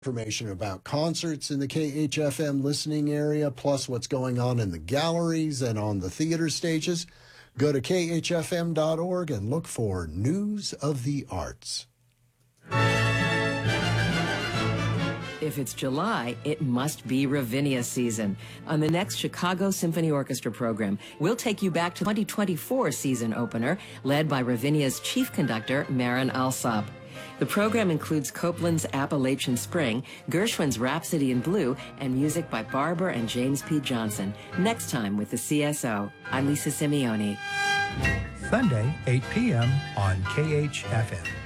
Information about concerts in the KHFM listening area, plus what's going on in the galleries and on the theater stages, go to khfm.org and look for News of the Arts. If it's July, it must be Ravinia season. On the next Chicago Symphony Orchestra program, we'll take you back to 2024 season opener, led by Ravinia's chief conductor, Marin Alsop. The program includes Copland's Appalachian Spring, Gershwin's Rhapsody in Blue, and music by Barber and James P. Johnson. Next time with the CSO, I'm Lisa Simeone. Sunday, 8 p.m. on KHFM.